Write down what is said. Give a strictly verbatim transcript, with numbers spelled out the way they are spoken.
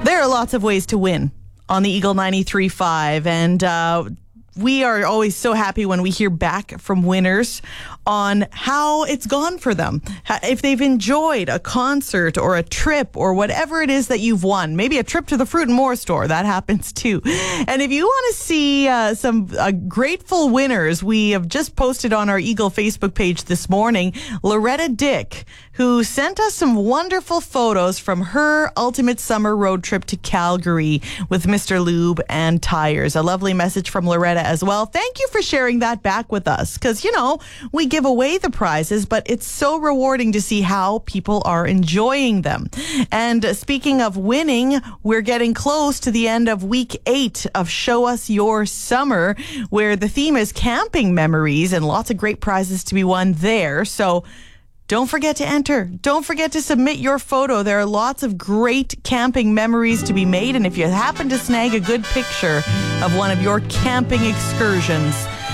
There are lots of ways to win on the Eagle ninety-three point five, and uh, we are always so happy when we hear back from winners on how it's gone for them. If they've enjoyed a concert or a trip or whatever it is that you've won, maybe a trip to the Fruit and More store, that happens too. And if you want to see uh, some uh, grateful winners, we have just posted on our Eagle Facebook page this morning, Loretta Dick, who sent us some wonderful photos from her ultimate summer road trip to Calgary with Mister Lube and Tires. A lovely message from Loretta as well. Thank you for sharing that back with us, because, you know, we give away the prizes, but it's so rewarding to see how people are enjoying them. And speaking of winning, we're getting close to the end of week eight of Show Us Your Summer, where the theme is camping memories and lots of great prizes to be won there. So don't forget to enter. Don't forget to submit your photo. There are lots of great camping memories to be made. And if you happen to snag a good picture of one of your camping excursions,